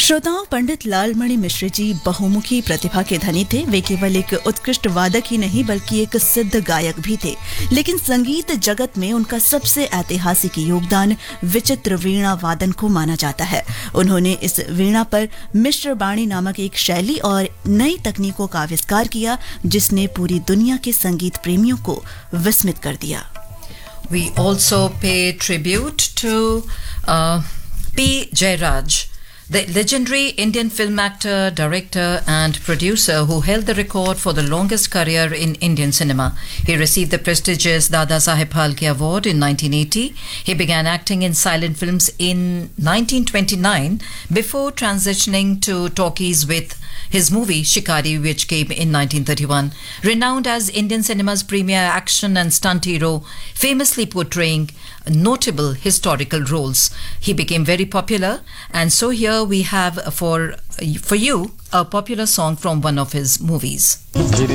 श्रोताओं, पंडित लालमणि मिश्र जी बहुमुखी प्रतिभा के धनी थे। वे केवल एक उत्कृष्ट वादक ही नहीं बल्कि एक सिद्ध गायक भी थे। लेकिन संगीत जगत में उनका सबसे ऐतिहासिक योगदान विचित्र वीणा वादन को माना जाता है। उन्होंने इस वीणा पर मिश्र बाणी नामक एक शैली और नई तकनीकों का आविष्कार किया, जिसने पूरी दुनिया के संगीत प्रेमियों को विस्मित कर दिया। We also pay tribute to P. Jayaraj, the legendary Indian film actor, director and producer who held the record for the longest career in Indian cinema. He received the prestigious Dada Saheb Phalke Award in 1980. He began acting in silent films in 1929 before transitioning to talkies with his movie Shikari, which came in 1931. Renowned as Indian cinema's premier action and stunt hero, famously portraying notable historical roles, he became very popular, and so here we have for you a popular song from one of his movies.